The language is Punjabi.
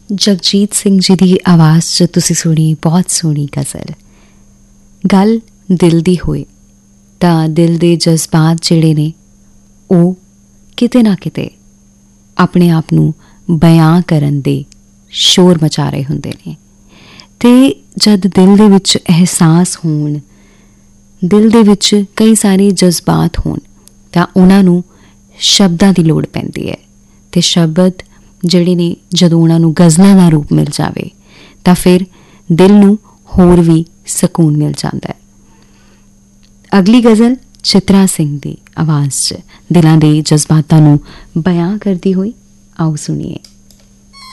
ਜਗਜੀਤ ਸਿੰਘ ਜੀ ਦੀ ਆਵਾਜ਼ 'ਚ ਤੁਸੀਂ ਸੁਣੀ ਬਹੁਤ ਸੋਹਣੀ ਗਜ਼ਲ। ਗੱਲ ਦਿਲ ਦੀ ਹੋਏ ਤਾਂ ਦਿਲ ਦੇ ਜਜ਼ਬਾਤ ਜਿਹੜੇ ਨੇ ਉਹ ਕਿਤੇ ਨਾ ਕਿਤੇ ਆਪਣੇ ਆਪ ਨੂੰ ਬਿਆਨ ਕਰਨ ਦੇ ਸ਼ੋਰ ਮਚਾ ਰਹੇ ਹੁੰਦੇ ਨੇ। ਅਤੇ ਜਦ ਦਿਲ ਦੇ ਵਿੱਚ ਅਹਿਸਾਸ ਹੋਣ, ਦਿਲ ਦੇ ਵਿੱਚ ਕਈ ਸਾਰੇ ਜਜ਼ਬਾਤ ਹੋਣ ਤਾਂ ਉਹਨਾਂ ਨੂੰ ਸ਼ਬਦਾਂ ਦੀ ਲੋੜ ਪੈਂਦੀ ਹੈ। ਅਤੇ ਸ਼ਬਦ ਜਿਹੜੇ ਨੇ ਜਦੋਂ ਉਹਨਾਂ ਨੂੰ ਗਜ਼ਲਾਂ ਦਾ ਰੂਪ ਮਿਲ ਜਾਵੇ ਤਾਂ ਫਿਰ ਦਿਲ ਨੂੰ ਹੋਰ ਵੀ ਸਕੂਨ ਮਿਲ ਜਾਂਦਾ ਹੈ। ਅਗਲੀ ਗਜ਼ਲ ਚਿਤਰਾ ਸਿੰਘ ਦੀ ਆਵਾਜ਼ 'ਚ ਦਿਲਾਂ ਦੇ ਜਜ਼ਬਾਤਾਂ ਨੂੰ ਬਿਆਨ ਕਰਦੀ ਹੋਈ, ਆਓ ਸੁਣੀਏ।